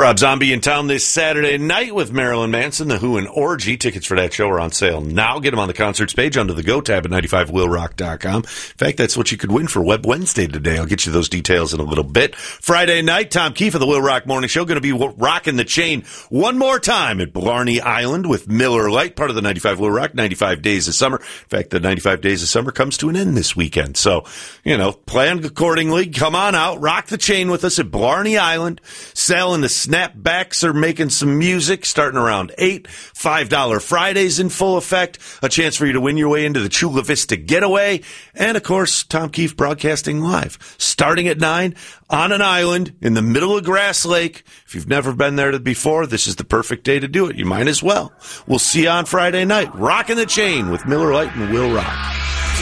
Rob Zombie in town this Saturday night with Marilyn Manson, The Who, and Orgy. Tickets for that show are on sale now. Get them on the concerts page under the Go tab at 95willrock.com. In fact, that's what you could win for Web Wednesday today. I'll get you those details in a little bit. Friday night, Tom Keefe of the Will Rock Morning Show going to be rocking the chain one more time at Blarney Island with Miller Lite, part of the 95 Will Rock 95 Days of Summer. In fact, the 95 Days of Summer comes to an end this weekend. So, plan accordingly. Come on out, rock the chain with us at Blarney Island, selling the snapbacks are making some music starting around 8. $5 Fridays in full effect. A chance for you to win your way into the Chula Vista Getaway. And, of course, Tom Keefe broadcasting live. Starting at 9 on an island in the middle of Grass Lake. If you've never been there before, this is the perfect day to do it. You might as well. We'll see you on Friday night. Rocking the chain with Miller Lite and Will Rock.